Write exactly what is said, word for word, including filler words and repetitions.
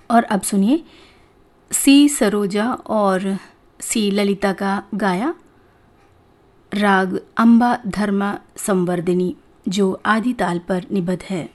और अब सुनिए सी सरोजा और सी ललिता का गाया राग अंबा धर्मा संवर्धिनी, जो आदि ताल पर निबद्ध है।